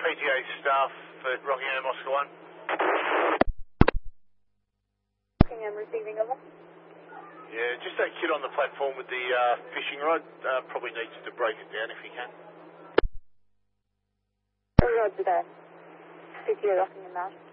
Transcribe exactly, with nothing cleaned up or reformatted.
T A staff at Rockingham, Oscar one. Rockingham receiving over. Yeah, just that kid on the platform with the uh, fishing rod uh, probably needs to break it down if he can. Roger that. P T A Rockingham out.